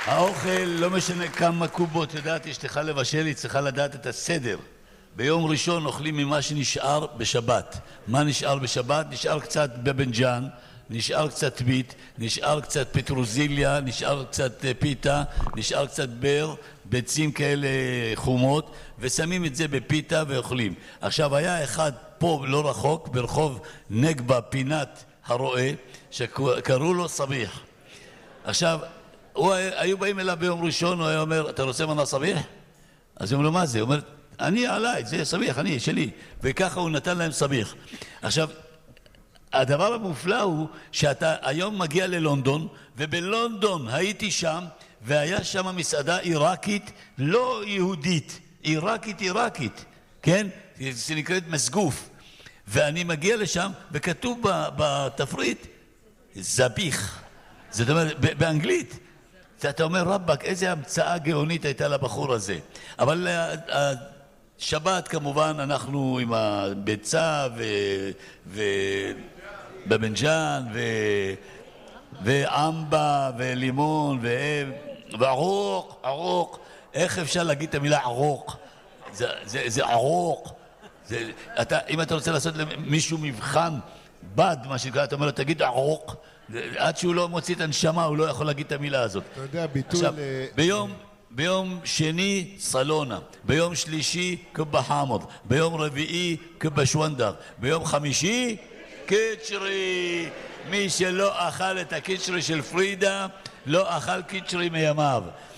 האוכל, לא משנה כמה קובות, יודעת, אשתך לבשל, היא צריכה לדעת את הסדר. ביום ראשון אוכלים ממה שנשאר בשבת. מה נשאר בשבת? נשאר קצת בבנג'אן, נשאר קצת ביט, נשאר קצת פטרוזיליה, נשאר קצת פיתה, נשאר קצת בר, ביצים כאלה חומות, ושמים את זה בפיתה ואוכלים. עכשיו, היה אחד פה לא רחוק, ברחוב נגבה, פינת הרועה, שקראו לו סביח. עכשיו, היו באים אליו ביום ראשון, הוא היה אומר, אתה רוצה מנה סביח? אז הוא אומר לו, מה זה? הוא אומר, אני עליי, זה סביח, אני, שלי. וככה הוא נתן להם סביח. עכשיו, הדבר המופלא הוא שאתה היום מגיע ללונדון, ובלונדון הייתי שם, והיה שם מסעדה עיראקית, לא יהודית, עיראקית, כן? זה נקראת מסגוף. ואני מגיע לשם, וכתוב בתפריט, זביח. זאת אומרת, באנגלית. אתה אומר, רבק, איזה המצאה גאונית הייתה לבחור הזה. אבל שבת, כמובן, אנחנו עם הביצה ובבנג'אן ואמבה ולימון וערוק. איך אפשר להגיד את המילה ערוק? זה ערוק. אם אתה רוצה לעשות למישהו מבחן בד, מה שקרה, אתה אומר לו, תגיד ערוק. עד שהוא לא מוציא את הנשמה, הוא לא יכול להגיד את המילה הזאת. אתה יודע, ביטוי... עכשיו, ביום שני, סלונה. ביום שלישי, קובה חמוד. ביום רביעי, קובה שוונדר. ביום חמישי, קיצ'רי. מי שלא אכל את הקיצ'רי של פרידה, לא אכל קיצ'רי מימיו.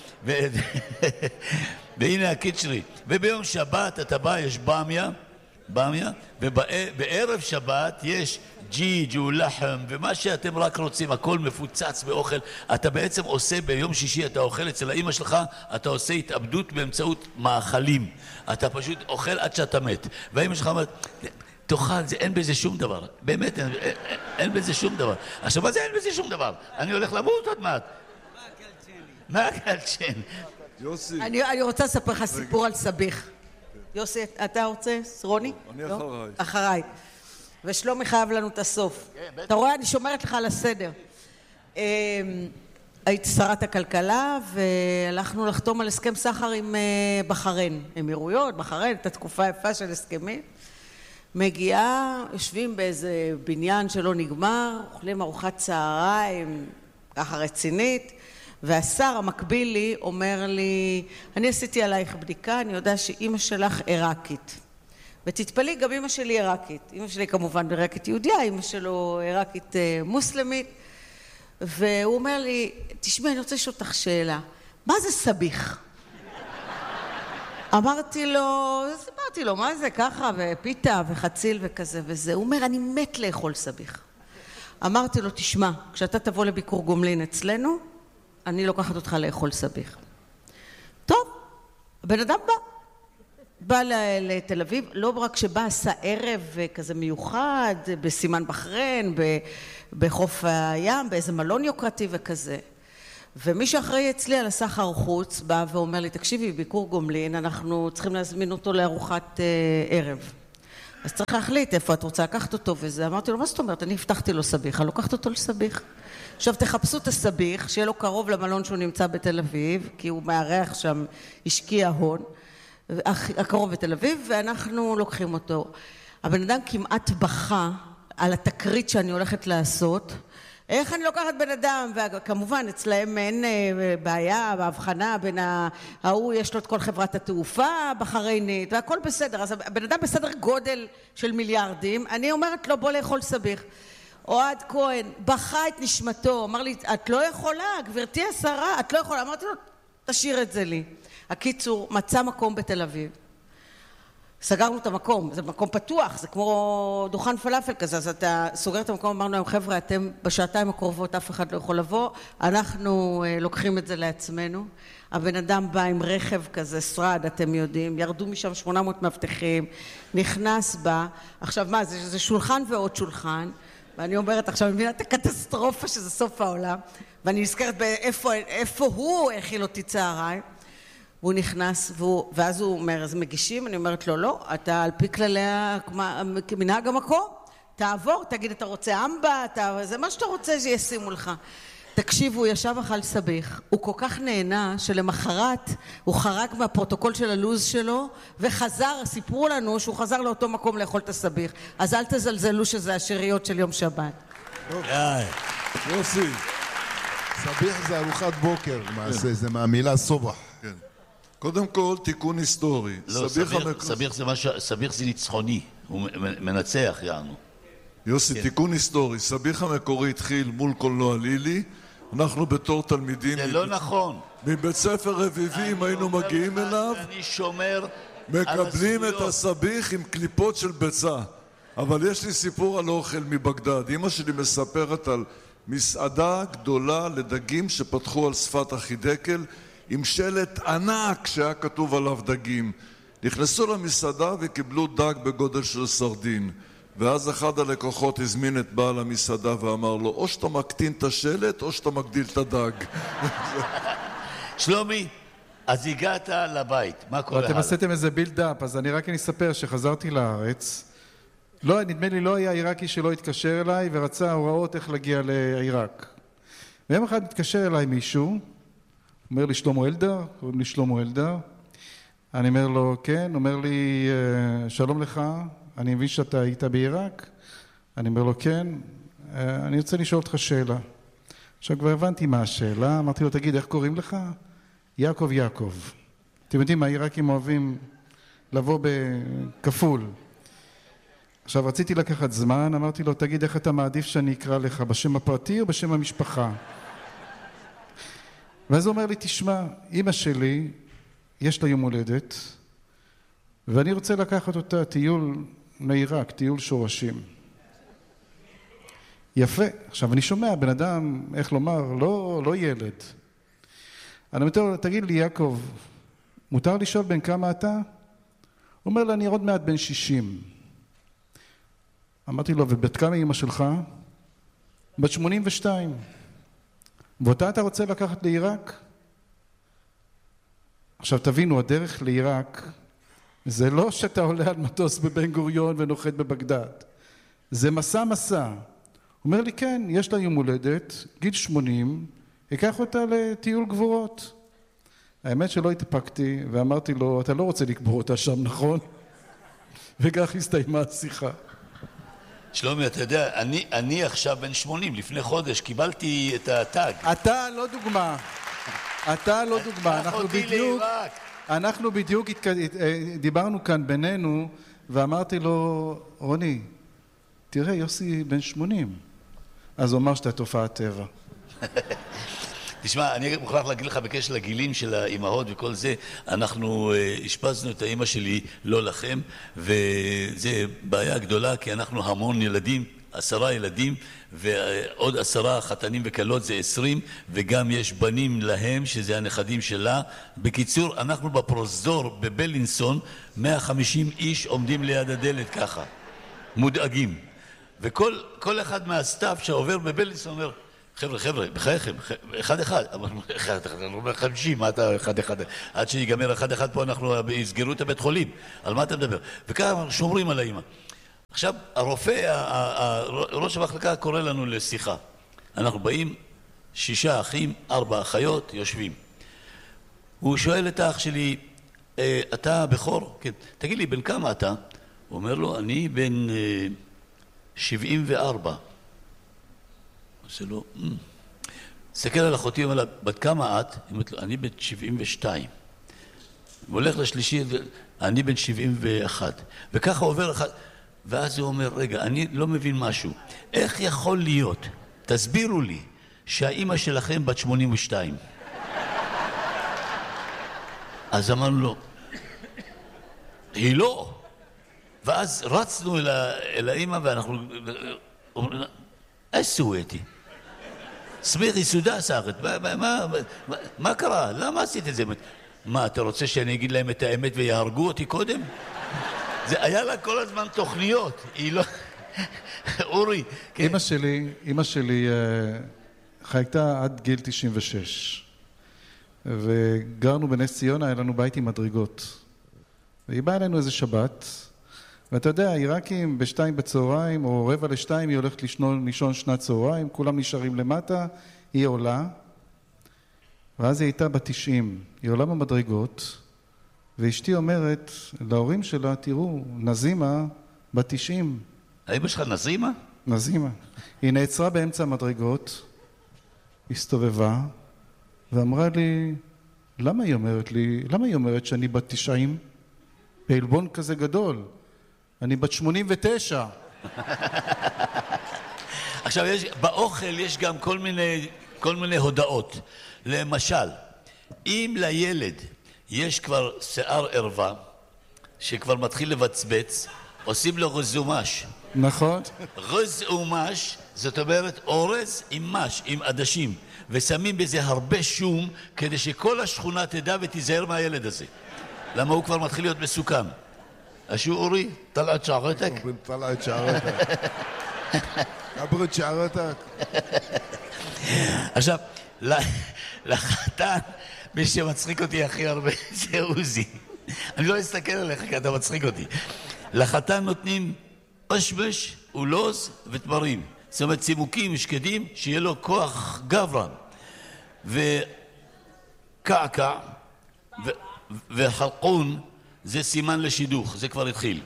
והנה הקיצ'רי. וביום שבת, אתה בא, יש במיה, ובערב שבת יש ג'יג' ולחם ומה שאתם רק רוצים, הכל מפוצץ באוכל. אתה בעצם עושה ביום שישי, אתה אוכל אצל האמא שלך, אתה עושה התאבדות באמצעות מאכלים. אתה פשוט אוכל עד שאתה מת. והאמא שלך אומרת, תאכל, אין בזה שום דבר. באמת, אין בזה שום דבר. עכשיו, מה זה אין בזה שום דבר? אני הולך למות עוד מעט. מה הקלצ'ן? יוסי. אני רוצה לספר לך סיפור על סביח. יוסי, אתה רוצה? רוני? אני אחריי. אחריי. ושלומי חייב לנו את הסוף. אתה רואה, אני שומרת לך על הסדר. הייתי שרת הכלכלה, והלכנו לחתום על הסכם סחר עם בחריין. אמירויות, בחריין, את התקופה יפה של הסכמים. מגיעה, יושבים באיזה בניין שלא נגמר, אוכלים ארוחת צהריים, ככה רצינית, והשר המקביל לי אומר לי, אני עשיתי עלייך בדיקה, אני יודע שאמא שלך עיראקית. ותתפלאי, גם אמא שלי עיראקית. אמא שלי כמובן עיראקית יהודיה, אמא שלו עיראקית מוסלמית. והוא אומר לי, תשמעי, אני רוצה לשאול אותך שאלה. מה זה סביח? אמרתי לו, מה זה ככה? ופיתה וחציל וכזה וזה. הוא אומר, אני מת לאכול סביח. אמרתי לו, תשמע, כשאתה תבוא לביקור גומלין אצלנו, אני לוקחת אותך לאכול סביח. טוב, הבן אדם בא לתל אביב, לא רק שבא, עשה ערב כזה מיוחד, בסימן בחריין, בחוף הים, באיזה מלון יוקרתי וכזה. ומי שאחראי אצלי על הסחר חוץ בא ואומר לי, תקשיבי, ביקור גומלין, אנחנו צריכים להזמין אותו לארוחת ערב. אז צריך להחליט איפה את רוצה לקחת אותו וזה. אמרתי לו, מה זאת אומרת? אני הבטחתי לו סביח, אני לוקחת אותו לסביח. עכשיו תחפשו את הסביח, שיהיה לו קרוב למלון שהוא נמצא בתל אביב, כי הוא מארח שם, השקיע הון, הקרוב בתל אביב, ואנחנו לוקחים אותו. הבן אדם כמעט בכה על התקרית שאני הולכת לעשות, איך אני לוקחת בן אדם, וכמובן אצלהם אין בעיה בהבחנה בין ההוא, יש לו את כל חברת התעופה בחריינית, והכל בסדר, אז הבן אדם בסדר גודל של מיליארדים, אני אומרת לו בוא לאכול סביח. אוהד כהן בכה את נשמתו, אמר לי, את לא יכולה, גברתי השרה, את לא יכולה, אמרתי לו, תשאיר את זה לי. הקיצור, מצא מקום בתל אביב. סגרנו את המקום, זה מקום פתוח, זה כמו דוכן פלאפל כזה, אז אתה סוגר את המקום, אמרנו להם, חבר'ה, אתם בשעתיים הקרובות אף אחד לא יכול לבוא, אנחנו לוקחים את זה לעצמנו. הבן אדם בא עם רכב כזה, שרד, אתם יודעים, ירדו משם 800 מאבטחים, נכנס בה, עכשיו מה, זה שולחן ועוד שולחן, ואני אומרת, עכשיו, אני מבינה את הקטסטרופה שזה סוף העולם, ואני נזכרת באיפה הוא הכיל אותי צהריים, והוא נכנס, ואז הוא אומר, אז מגישים? אני אומרת לו, לא, אתה על פי כללי כמנהג המקום, תעבור, תגיד, אתה רוצה אמבה, זה מה שאתה רוצה שישימו לך. תקשיב, הוא ישב אכל סביח. הוא כל כך נהנה שלמחרת הוא חרג מהפרוטוקול של הלוז שלו וחזר, סיפרו לנו שהוא חזר לאותו מקום לאכול את הסביח. אז אל תזלזלו שזה השאריות של יום שבת. יוסי, סביח זה ארוחת בוקר למעשה, זה מהמילה סובח. קודם כל, תיקון היסטורי. לא, סביח זה ניצחוני, הוא מנצח יענו. יוסי, תיקון היסטורי. סביח המקורי התחיל מול קולנוע לילי, אנחנו בתור תלמידים... זה לא נכון. מבית ספר רביבים היינו מגיעים אליו, אני שומר מקבלים את הסביח עם קליפות של ביצה. אבל יש לי סיפור על אוכל מבגדד. אמא שלי מספרת על מסעדה גדולה לדגים שפתחו על שפת החידקל, עם שלט ענק שהיה כתוב עליו דגים. נכנסו למסעדה וקיבלו דג בגודל של סרדין. ואז אחד הלקוחות הזמין את בעל המסעדה ואמר לו, או שאתה מקטין את השלט או שאתה מגדיל את הדג. שלומי, אז הגעת לבית, מה קורה הלאה? אתם עשיתם איזה בילד-אפ, אז אני רק אספר שחזרתי לארץ. לא, נדמה לי לא היה עיראקי שלא התקשר אליי ורצה הוראות איך להגיע לעיראק. ויום אחד מתקשר אליי מישהו, אומר לי שלמה אלדר, קוראים לי שלמה אלדר. אני אומר לו, כן, אומר לי, שלום לך, אני מבין שאתה היית בעיראק. אני אומר לו, כן, אני רוצה לשאול אותך שאלה. עכשיו כבר הבנתי מה השאלה, אמרתי לו, תגיד, איך קוראים לך? יעקב יעקב. אתם יודעים, העיראקים אוהבים לבוא בכפול. עכשיו רציתי לקחת זמן, אמרתי לו, תגיד, איך אתה מעדיף שאני אקרא לך, בשם הפרטי או בשם המשפחה? ואז הוא אומר לי, תשמע, אמא שלי, יש לה יום הולדת, ואני רוצה לקחת אותה טיול לעיראק, טיול שורשים. יפה. עכשיו אני שומע, בן אדם, איך לומר, לא ילד. אני אומר, תגיד לי, יעקב, מותר לשאול בין כמה אתה? הוא אומר לה, אני עוד מעט בן 60. אמרתי לו, ובת כמה אמא שלך? בת 82. ואותה אתה רוצה לקחת לעיראק? עכשיו תבינו, הדרך לעיראק זה לא שאתה עולה על מטוס בבן גוריון ונוחת בבגדד. זה מסע. הוא אומר לי, כן, יש לה יום הולדת, גיל 80, אקח אותה לטיול גבורות. האמת שלא התאפקתי ואמרתי לו, אתה לא רוצה לקבור אותה שם, נכון? וכך הסתיימה השיחה. שלומי, אתה יודע, אני עכשיו בן 80, לפני חודש, קיבלתי את הטאג. אתה לא דוגמה. אנחנו בדיוק דיברנו כאן בינינו, ואמרתי לו, רוני, תראה, יוסי בן 80. אז הוא אמר שאתה תופעת טבע. תשמע, אני מוכרח להגיד לך בקשר לגילים של האימהות וכל זה, אנחנו השפזנו את האימא שלי, לא לכם, וזה בעיה גדולה, כי אנחנו המון ילדים, 10 ילדים, ועוד 10 חתנים וקלות, זה 20, וגם יש בנים להם, שזה הנכדים שלה. בקיצור, אנחנו בפרוזדור בבלינסון, 150 איש עומדים ליד הדלת ככה, מודאגים. וכל אחד מהסטאפ שעובר בבלינסון אומר, חבר'ה, בחייכם, אחד, אני אומר 50, מה אתה אחד? עד שיגמר אחד פה אנחנו יסגרו את הבית חולים, על מה אתה מדבר? וככה שומרים על האמא. עכשיו, הרופא, ראש המחלקה קורא לנו לשיחה. אנחנו באים, 6 אחים, 4 אחיות, יושבים. הוא שואל את האח שלי, אתה בכור? כן. תגיד לי, בן כמה אתה? הוא אומר לו, אני בן 74. עושה לו, סתכל על אחותי, אומר לה, בת כמה את? היא אומרת לו, אני בן 72. הוא הולך לשלישי, אני בן 71. וככה עובר אחד, ואז הוא אומר, רגע, אני לא מבין משהו. איך יכול להיות, תסבירו לי, שהאימא שלכם בת 82? אז אמרנו לו, היא לא. ואז רצנו אל האימא ואנחנו אומרים, אסוויתי. סמיכי סודה סאחת, מה קרה? למה עשית את זה? מה, אתה רוצה שאני אגיד להם את האמת ויהרגו אותי קודם? זה היה לה כל הזמן תוכניות, היא לא... אורי, כן. אמא שלי חייתה עד גיל 96, וגרנו בנס ציונה, היה לנו בית עם מדרגות. והיא באה אלינו איזה שבת, ואתה יודע, העיראקים ב2 בצהריים, או 1:45, היא הולכת לישון שנת צהריים, כולם נשארים למטה, היא עולה, ואז היא הייתה ב-90, היא עולה במדרגות, ואשתי אומרת להורים שלה, תראו, נזימה ב-90. האמא שלך נזימה? נזימה. היא נעצרה באמצע המדרגות, הסתובבה, ואמרה לי, למה היא אומרת שאני בת 90? בעלבון כזה גדול. אני בת 89. עכשיו, באוכל יש גם כל מיני הודעות. למשל, אם לילד יש כבר שיער ערווה, שכבר מתחיל לבצבץ, עושים לו רזומש. נכון. רזומש, זאת אומרת אורז עם מש, עם עדשים, ושמים בזה הרבה שום, כדי שכל השכונה תדע ותיזהר מהילד הזה. למה הוא כבר מתחיל להיות מסוכן. אשו אורי, טלעת שערתק? אומרים טלעת שערתק. קברת שערתק. עכשיו, לחתן, מי שמצחיק אותי הכי הרבה זה עוזי. אני לא אסתכל עליך כי אתה מצחיק אותי. לחתן נותנים פשפש, אולוז ותמרים. זאת אומרת, צימוקים, שקדים, שיהיה לו כוח גברן. וקעקע וחלקון זה סימן לשידוך, זה כבר התחיל.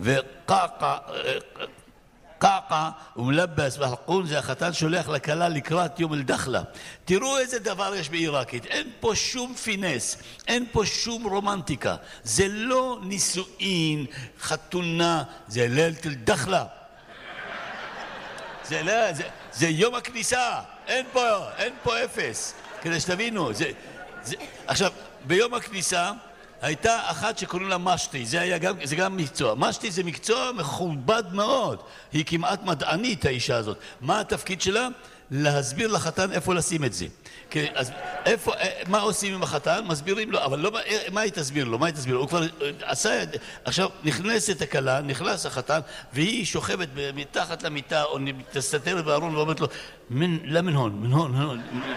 קעקע ומלבס וחלקון זה החתן שולח לכלה לקראת יום אל-דחלה. תראו איזה דבר יש בעיראקית. אין פה שום פינס, אין פה שום רומנטיקה. זה לא נישואין, חתונה, זה לילת אל-דחלה. זה יום הכניסה. אין פה אפס. כדי שתבינו. עכשיו, ביום הכניסה הייתה אחת שקוראים לה משתי, זה גם מקצוע. משתי זה מקצוע מכובד מאוד. היא כמעט מדענית, האישה הזאת. מה התפקיד שלה? להסביר לחתן איפה לשים את זה. אז מה עושים עם החתן? מסבירים לו, אבל מה היא תסביר לו? הוא כבר עשה, עכשיו נכנסת הכלה, נכנס החתן, והיא שוכבת מתחת למיטה, או תסתתרת בארון ואומרת לו, מן הון.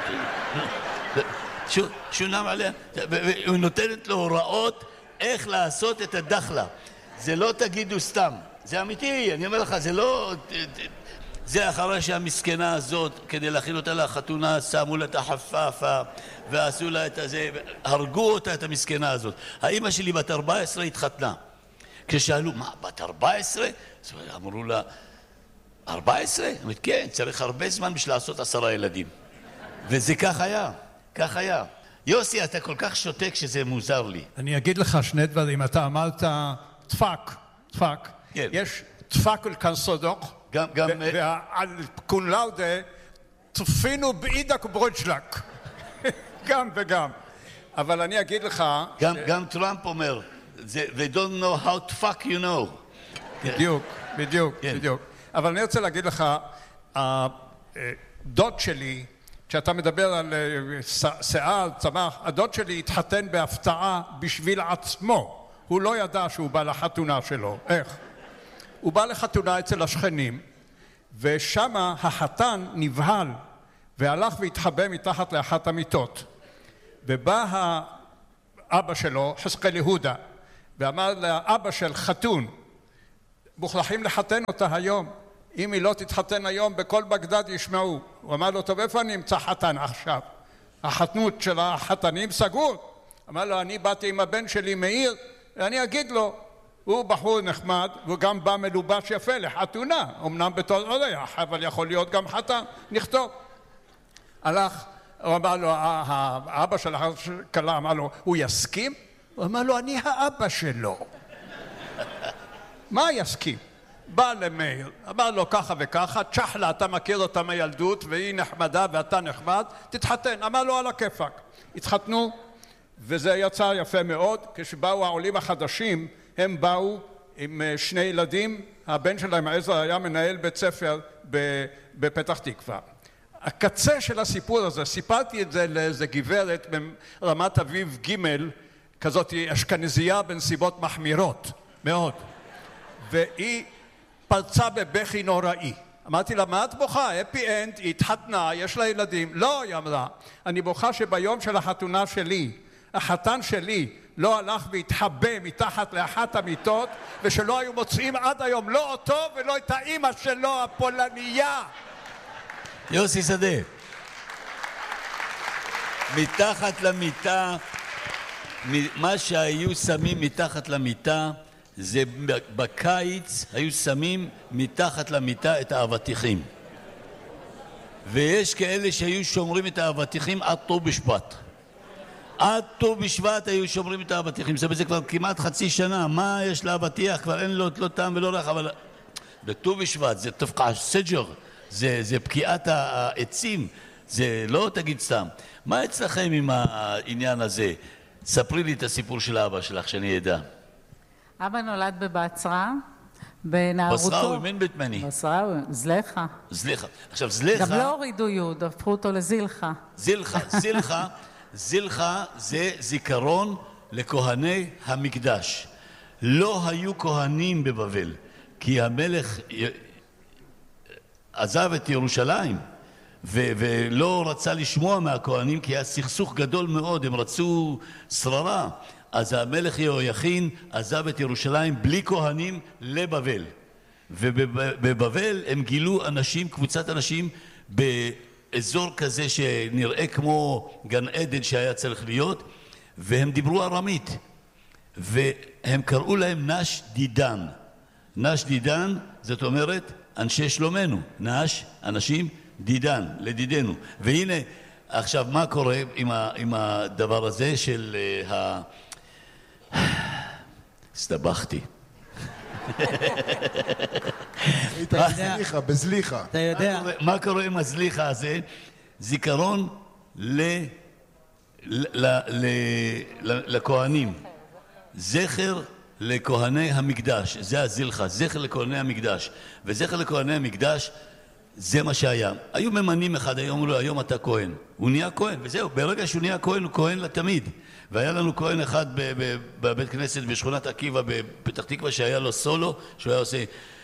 שהוא נם עליה, והוא נותנת לו הוראות איך לעשות את הדחלה. זה לא תגידו סתם, זה אמיתי, אני אומר לך, זה לא... זה אחרי שהמסכנה הזאת, כדי להכין אותה לחתונה, שמו לה את החפפה, ועשו לה את הזה, הרגו אותה, את המסכנה הזאת. האמא שלי בת 14 התחתנה. כששאלו, מה, בת 14? אמרו לה, 14? אמרת, כן, צריך הרבה זמן בשביל לעשות 10 ילדים. וזה כך היה. יוסי, אתה כל כך שותק שזה מוזר לי. אני אגיד לך שני דברים. אתה אמרת תפק. כן. יש תפק אל קנסודוק. גם... ועל קונלאודה תפינו בעידק וברוידשלק. גם וגם. אבל אני אגיד לך... גם טראמפ אומר, they don't know how to fuck you know. בדיוק. אבל אני רוצה להגיד לך, הדוד שלי, כשאתה מדבר על שיער, צמח, הדוד שלי התחתן בהפתעה בשביל עצמו. הוא לא ידע שהוא בא לחתונה שלו. איך? הוא בא לחתונה אצל השכנים, ושם החתן נבהל, והלך והתחבא מתחת לאחת המיטות. ובא האבא שלו, חזקאל יהודה, ואמר לאבא של חתון, מוכרחים לחתן אותה היום. אם היא לא תתחתן היום, בכל בגדד ישמעו. הוא אמר לו, טוב, איפה אני אמצא חתן עכשיו? החתנות של החתנים סגור. אמר לו, אני באתי עם הבן שלי מאיר, ואני אגיד לו, הוא בחור נחמד, והוא גם בא מלובש יפה לחתונה, אמנם בתור אורח, אבל יכול להיות גם חתן, נכתוב. הלך, הוא אמר לו, האבא של הכלה אמר לו, הוא יסכים? הוא אמר לו, אני האבא שלו. מה יסכים? בא למאיר, אמר לו ככה וככה, צ'חלה, אתה מכיר אותה מילדות, והיא נחמדה ואתה נחמד, תתחתן. אמר לו על הכיפק. התחתנו, וזה יצא יפה מאוד. כשבאו העולים החדשים, הם באו עם 2 ילדים, הבן שלהם עזרא היה מנהל בית ספר בפתח תקווה. הקצה של הסיפור הזה, סיפרתי את זה לאיזה גברת ברמת אביב ג' כזאת אשכנזייה בנסיבות מחמירות מאוד, והיא פרצה בבכי נוראי. אמרתי לה, מה את בוכה? אפי אנד, היא התחתנה, יש לה ילדים. לא, היא אמרה, אני בוכה שביום של החתונה שלי, החתן שלי לא הלך והתחבא מתחת לאחת המיטות, ושלא היו מוצאים עד היום לא אותו ולא את האמא שלו הפולניה. יוסי שדה. מתחת למיטה, מה שהיו שמים מתחת למיטה, זה בקיץ היו שמים מתחת למיטה את האבטיחים. ויש כאלה שהיו שומרים את האבטיחים עד ט"ו בשבט. עד ט"ו בשבט היו שומרים את האבטיחים. זה כבר כמעט חצי שנה. מה יש לאבטיח? כבר אין לו לא טעם ולא ריח, אבל בט"ו בשבט זה תפקע סג'ר, זה פקיעת העצים, זה לא תגיד סתם. מה אצלכם עם העניין הזה? ספרי לי את הסיפור של האבא שלך, שאני אדע. אבא נולד בבצרה, בנערותו. בסראווי, מן בית מני? בסראווי, זלחה. זלחה. עכשיו, זלחה... גם לא הורידו יוד, הפכו אותו לזילחה. זילחה זה זיכרון לכהני המקדש. לא היו כהנים בבבל, כי המלך עזב את ירושלים, ולא רצה לשמוע מהכהנים, כי היה סכסוך גדול מאוד, הם רצו שררה. אז המלך יהויכין עזב את ירושלים בלי כהנים לבבל. ובבבל הם גילו אנשים, קבוצת אנשים, באזור כזה שנראה כמו גן עדן שהיה צריך להיות, והם דיברו ארמית. והם קראו להם נש דידן. נש דידן, זאת אומרת, אנשי שלומנו. נש, אנשים, דידן, לדידנו. והנה, עכשיו, מה קורה עם הדבר הזה של הסתבכתי. בזליחה. אתה יודע... מה קורה עם הזליחה הזה? זיכרון לכהנים. זכר לכהני המקדש. זה הזילחה, זכר לכהני המקדש. וזכר לכהני המקדש זה מה שהיה. היו ממנים אחד, היום אתה כהן. הוא נהיה כהן, וזהו. ברגע שהוא נהיה כהן, הוא כהן לתמיד. והיה לנו כהן אחד בבית כנסת בשכונת עקיבא בפתח תקווה, שהיה לו סולו, שהוא היה עושה